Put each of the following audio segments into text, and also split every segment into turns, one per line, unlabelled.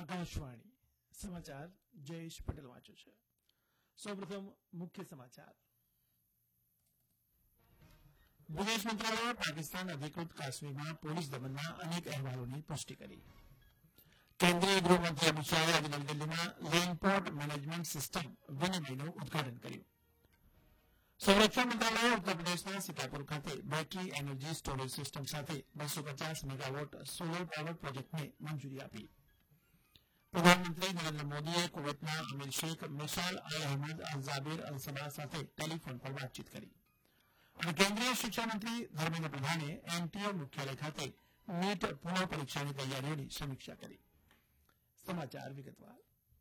આકાશવાણી સમાચાર જયેશ પટેલ વાંચે છે. સૌપ્રથમ મુખ્ય સમાચાર. વિદેશ મંત્રાલયે પાકિસ્તાન અધિકૃત કાશ્મીરમાં પોલીસ દમનના અનેક અહેવાલોની પુષ્ટિ કરી. કેન્દ્રીય ગૃહમંત્રી અમિત શાહે આજે નવી દિલ્હીમાં લેન્ડ પોર્ટ મેનેજમેન્ટ સિસ્ટમ વિનિમયનું ઉદઘાટન કર્યું. સંરક્ષણ મંત્રાલયે ઉત્તર પ્રદેશના સીતાપુર ખાતે બેટરી એનર્જી સ્ટોરેજ સિસ્ટમ સાથે 250 મેગાવોટ સોલર પાવર પ્રોજેક્ટને મંજૂરી આપી. પ્રધાનમંત્રી નરેન્દ્ર મોદીએ કુવૈતના અમીર શેખ મિશાલ અલ અહમદ અલ ઝાબિર અલ સબાહ સાથે ટેલિફોન પર વાતચીત કરી. અને કેન્દ્રીય શિક્ષણ મંત્રી ધર્મેન્દ્ર પ્રધાને એનટીએ મુખ્યાલય ખાતે નીટ પુનઃ પરીક્ષાની તૈયારીઓની સમીક્ષા કરી. સમાચાર વિગતવાર.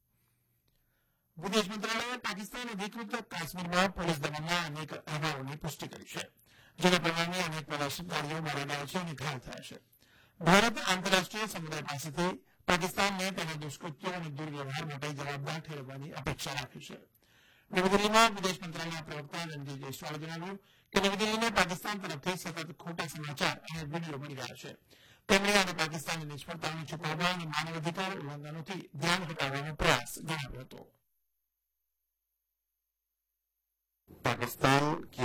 વિદેશ મંત્રાલયે પાકિસ્તાન અધિકૃત કાશ્મીરમાં પોલીસ દમનના અનેક અહેવાલોની પુષ્ટિ કરી છે. જેના પરિણામે અનેક પ્રદર્શનકારીઓ માર્યા ગયા છે અને ઘાયલ થયા છે. ભારત આંતરરાષ્ટ્રીય સમુદાય પાસેથી પાકિસ્તાનને તેના દુષ્કૃત્યો અને દુર્વ્યવહાર માટે જવાબદાર ઠેરવવાની અપેક્ષા રાખી છે. નવી દિલ્હીમાં વિદેશ મંત્રાલયના પ્રવક્તા રણજીત જયસ્વાલે જણાવ્યું કે નવી દિલ્હીને પાકિસ્તાન તરફથી સતત ખોટા સમાચાર અને વિડીયો મળી રહ્યા છે. તેમણે આને પાકિસ્તાનની નિષ્ફળતાઓને છુપાવવા અને માનવ અધિકાર ઉલ્લંઘનોથી ધ્યાન હટાવવાનો પ્રયાસ ગણાવ્યો હતો.
पाकिस्तान की